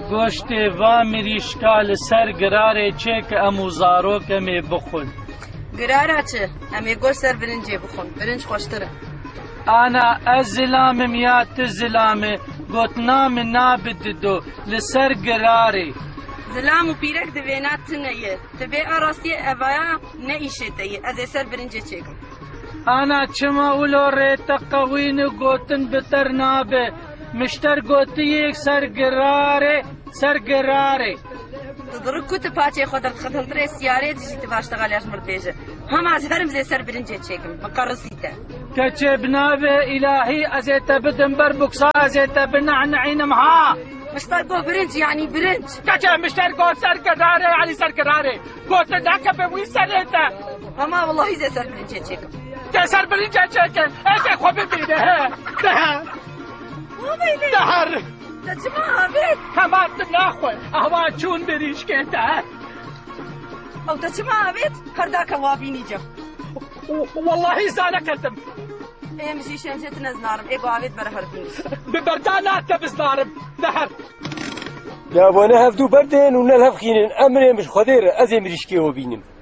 گۆشتێ وا مریشکا لەسەر گرارێ چێ کە ئەم و زارۆکەمێ بخۆن. گرارە چ؟ ئەمێ گۆشت سەر برنجێ بخۆن، برنج خۆشترە. ئانا ئەس زلامم یا ت زلامێ گوتنا من نابددۆ لەسەر گرارێ. زلام و پیرەک دەوێنات تنەیە، دەبێ ئاڕاستیە ئەڤایە نەئیشێتەیە، ئەزێ سەر برنجێ چێکم. ئانا چما ولۆ ڕێتە قەوین و گوتن بتەر نابێ، مشتەر گوتیەک سەر گرارێ سەر گرارێ. دڕک کوتە پاچێ خۆ دەخەتەنترێ سیارێ دژیتە باشتەغالیاش مردێژە. هەماز هەرم زێ سەر برنجێ چێکم، بەقەڕسیتە. کەچێ بنابێ ئیلاهی ئەزێتە بدم بەر بوکسا ئەزێتە بنەعنەعینم ها. مشتەر گۆ برنج یعنی برنج. کەچێ مشتەر گۆ سەر گرارێ علی سەر گرارێ. گۆتە داکە بێ وی سەرێتە. هەما وەڵڵاهی زێ سەر برنجێ چێکم. تێ سەر برنجێ چێکە، ئێکێ خۆ ببینێ هێ. دەهەر. دەچما ئابێت. هەماتم ناخۆی، ئەوا چوون بریشکێتە. ئەو دەچما ئابێت، هەرداکە وابینی جەم. واللهی زانەکەتم. ئێمەشی شێنجێت نەزنارم، ئێ باوێت بەرە هەربینی. ببەردا ناتە بزنارم، دەهەر. دابۆنە هەفتوو بەردێن و نەل هەفخینن ئەمرێ مش خۆدێرە ئەزێ مریشکێوە بینم.